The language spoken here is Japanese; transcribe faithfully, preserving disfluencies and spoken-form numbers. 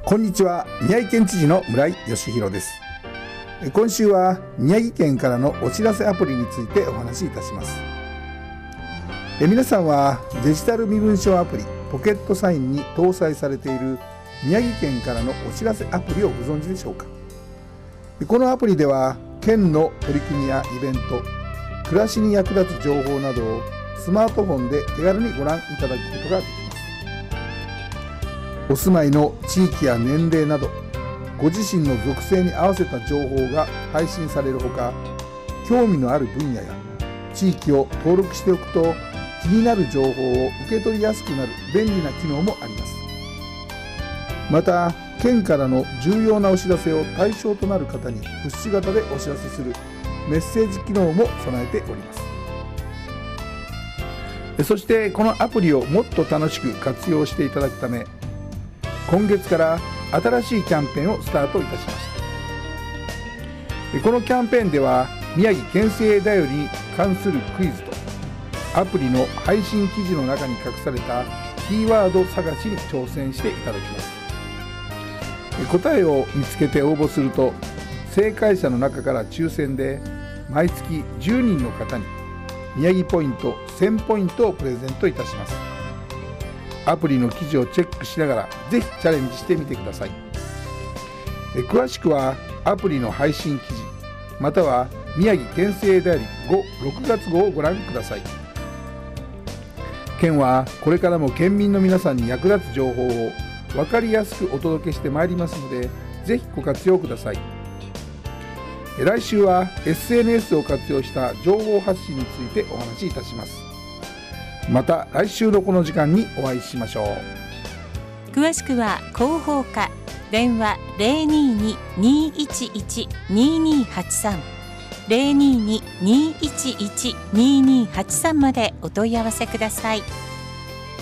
こんにちは。宮城県知事の村井義弘です。今週は宮城県からのお知らせアプリについてお話しいたします。え皆さんはデジタル身分証アプリポケットサインに搭載されている宮城県からのお知らせアプリをご存知でしょうか。このアプリでは県の取り組みやイベント、暮らしに役立つ情報などをスマートフォンで手軽にご覧いただくことができます。お住まいの地域や年齢などご自身の属性に合わせた情報が配信されるほか、興味のある分野や地域を登録しておくと気になる情報を受け取りやすくなる便利な機能もあります。また県からの重要なお知らせを対象となる方にプッシュ型でお知らせするメッセージ機能も備えております。そしてこのアプリをもっと楽しく活用していただくため、今月から新しいキャンペーンをスタートいたしました。このキャンペーンでは宮城県政だよりに関するクイズとアプリの配信記事の中に隠されたキーワード探しに挑戦していただきます。答えを見つけて応募すると正解者の中から抽選で毎月じゅうにんの方に宮城ポイントせんポイントをプレゼントいたします。アプリの記事をチェックしながらぜひチャレンジしてみてください。詳しくはアプリの配信記事または宮城県政だよりご、ろくがつ号をご覧ください。県はこれからも県民の皆さんに役立つ情報を分かりやすくお届けしてまいりますので、ぜひご活用ください。来週は エスエヌエス を活用した情報発信についてお話しいたします。また来週のこの時間にお会いしましょう。 詳しくは広報課電話 ゼロにーにーにーいちいちにーにーはちさん ゼロにーにーにーいちいちにーにーはちさんまでお問い合わせください。